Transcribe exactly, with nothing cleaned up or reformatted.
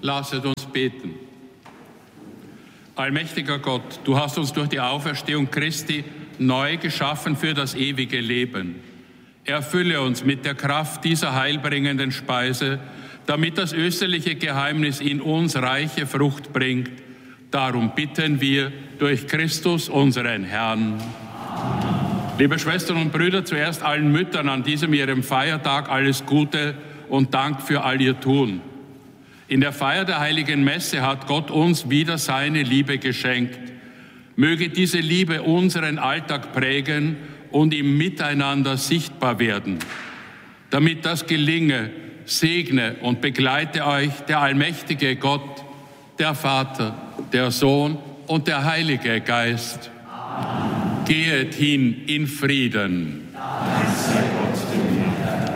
Lasset uns beten. Allmächtiger Gott, du hast uns durch die Auferstehung Christi neu geschaffen für das ewige Leben. Erfülle uns mit der Kraft dieser heilbringenden Speise, damit das österliche Geheimnis in uns reiche Frucht bringt. Darum bitten wir durch Christus, unseren Herrn. Amen. Liebe Schwestern und Brüder, zuerst allen Müttern an diesem ihrem Feiertag alles Gute und Dank für all ihr Tun. In der Feier der Heiligen Messe hat Gott uns wieder seine Liebe geschenkt. Möge diese Liebe unseren Alltag prägen und im Miteinander sichtbar werden. Damit das gelinge, segne und begleite euch der allmächtige Gott, der Vater, der Sohn und der Heilige Geist. Amen. Gehet hin in Frieden. Danke.